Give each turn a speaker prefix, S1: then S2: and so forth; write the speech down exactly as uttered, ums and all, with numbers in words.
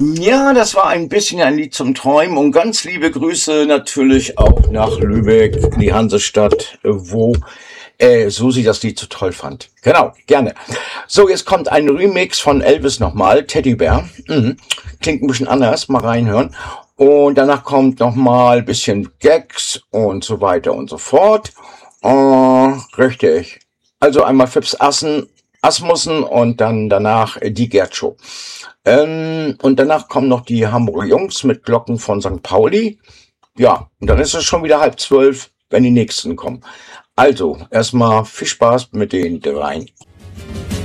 S1: Ja, das war ein bisschen ein Lied zum Träumen und ganz liebe Grüße natürlich auch nach Lübeck, in die Hansestadt, äh, wo äh, Susi das Lied so toll fand. Genau, gerne. So, jetzt kommt ein Remix von Elvis nochmal, Teddybär. Mhm. Klingt ein bisschen anders, mal reinhören. Und danach kommt nochmal ein bisschen Gags und so weiter und so fort. Oh, richtig. Also einmal Fips Assen, Asmussen und dann danach äh, die Gerd Show. Ähm, und danach kommen noch die Hamburger Jungs mit Glocken von Sankt Pauli. Ja, und dann ist es schon wieder halb zwölf, wenn die nächsten kommen. Also, erstmal viel Spaß mit den dreien.